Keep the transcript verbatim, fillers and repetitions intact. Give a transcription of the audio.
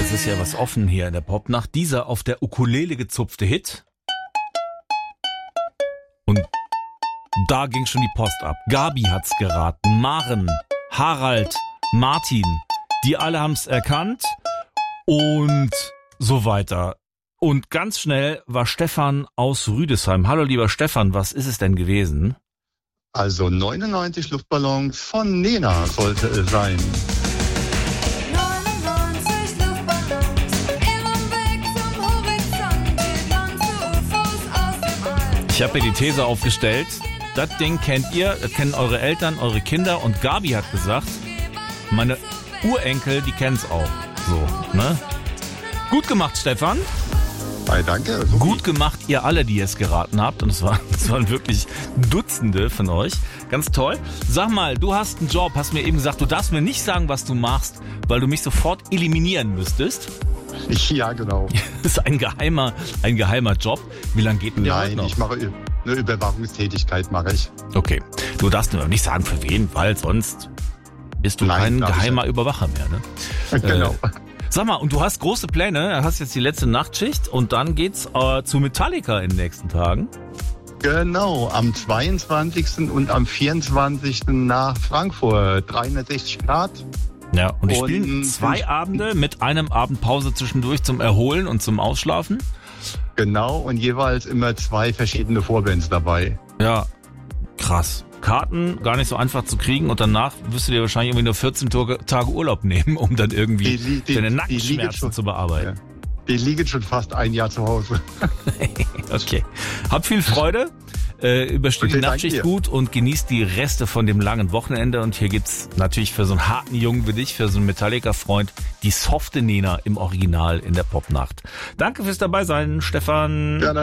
es ist ja was offen hier in der Popnacht. Dieser auf der Ukulele gezupfte Hit. Und da ging schon die Post ab. Gabi hat's geraten, Maren, Harald, Martin, die alle haben's erkannt und so weiter. Und ganz schnell war Stefan aus Rüdesheim. Hallo lieber Stefan, was ist es denn gewesen? Also neunundneunzig Luftballons von Nena sollte es sein. neunundneunzig Luftballons, ihrem Weg zum Horizont, die Land zu U F Os aus dem All. Ich habe mir die These aufgestellt, das Ding kennt ihr, das kennen eure Eltern, eure Kinder und Gabi hat gesagt, meine Urenkel, die kennen's auch. So, ne? Gut gemacht, Stefan. Hey, danke. Super. Gut gemacht, ihr alle, die es geraten habt. Und es waren, es waren wirklich Dutzende von euch. Ganz toll. Sag mal, du hast einen Job, hast mir eben gesagt, du darfst mir nicht sagen, was du machst, weil du mich sofort eliminieren müsstest. Ja, genau. Das ist ein geheimer, ein geheimer Job. Wie lange geht denn der heute Nein, noch? ich mache Ü- eine Überwachungstätigkeit, mache ich. Okay, du darfst mir aber nicht sagen, für wen, weil sonst bist du Nein, kein darf ich geheimer nicht. Überwacher mehr, ne? Genau. Äh, Sag mal, und du hast große Pläne, du hast jetzt die letzte Nachtschicht und dann geht's äh, zu Metallica in den nächsten Tagen. Genau, am zweiundzwanzigsten und am vierundzwanzigsten nach Frankfurt, dreihundertsechzig Grad. Ja, und die Und- spielen zwei Abende mit einem Abend Pause zwischendurch zum Erholen und zum Ausschlafen. Genau, und jeweils immer zwei verschiedene Vorbands dabei. Ja, krass. Karten gar nicht so einfach zu kriegen und danach wirst du dir wahrscheinlich irgendwie nur vierzehn Tage Urlaub nehmen, um dann irgendwie Die li- die- deine die Nackenschmerzen liegen schon- zu bearbeiten. Ja. Die liegen schon fast ein Jahr zu Hause. Okay. Hab viel Freude, äh, übersteht die Okay, danke Nachtschicht dir. gut und genießt die Reste von dem langen Wochenende. Und hier gibt's natürlich für so einen harten Jungen wie dich, für so einen Metallica-Freund, die softe Nena im Original in der Popnacht. Danke fürs Dabeisein, Stefan. Gerne.